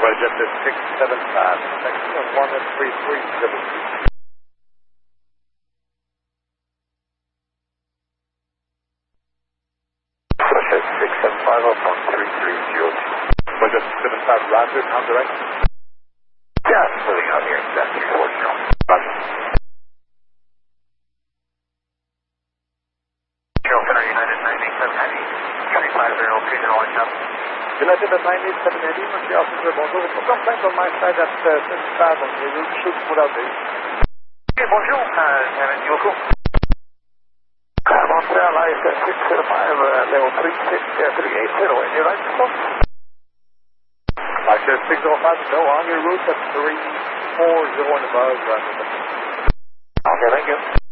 Jet 675, next one 133. Jet 675 up on 3302. Jet 75, roger, now direct. Yeah, it's moving out here, that's 340. Roger. United 9790, 350, Pigeon Orange up. United at 98780, Monsieur Officer, bonjour. It's a complaint on my side at 65 on the route, shoot without this. Okay, bonjour, merci beaucoup. Montreal ISS 605, level 380, any right slope? ISS 605, go on your route at 340 and above. Okay, thank you.